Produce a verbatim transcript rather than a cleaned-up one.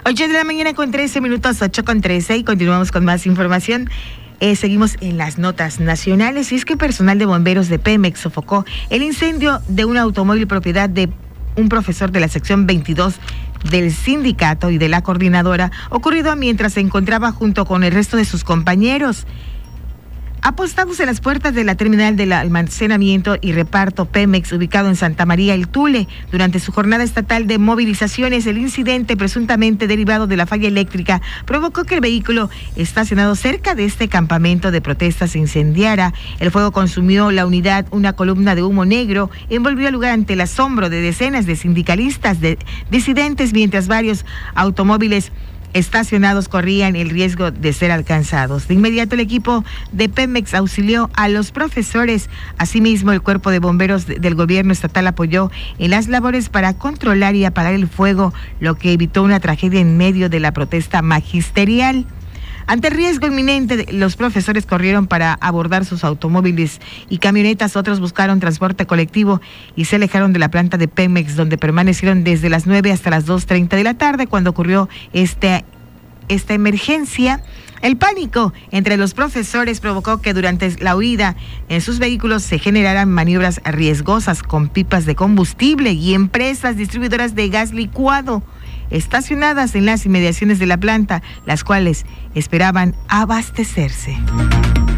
ocho de la mañana con trece minutos, ocho con trece, y continuamos con más información. Eh, seguimos en las notas nacionales, y es que personal de bomberos de Pemex sofocó el incendio de un automóvil propiedad de un profesor de la sección veintidós del sindicato y de la coordinadora, ocurrido mientras se encontraba junto con el resto de sus compañeros apostados en las puertas de la terminal del almacenamiento y reparto Pemex, ubicado en Santa María el Tule. Durante su jornada estatal de movilizaciones, el incidente, presuntamente derivado de la falla eléctrica, provocó que el vehículo estacionado cerca de este campamento de protesta se incendiara. El fuego consumió la unidad, una columna de humo negro envolvió el lugar ante el asombro de decenas de sindicalistas, de disidentes, mientras varios automóviles estacionados corrían el riesgo de ser alcanzados. De inmediato el equipo de Pemex auxilió a los profesores. Asimismo, el cuerpo de bomberos del gobierno estatal apoyó en las labores para controlar y apagar el fuego, lo que evitó una tragedia en medio de la protesta magisterial. Ante el riesgo inminente, los profesores corrieron para abordar sus automóviles y camionetas. Otros buscaron transporte colectivo y se alejaron de la planta de Pemex, donde permanecieron desde las nueve hasta las dos treinta de la tarde cuando ocurrió este, esta emergencia. El pánico entre los profesores provocó que durante la huida en sus vehículos se generaran maniobras riesgosas con pipas de combustible y empresas distribuidoras de gas licuado estacionadas en las inmediaciones de la planta, las cuales esperaban abastecerse.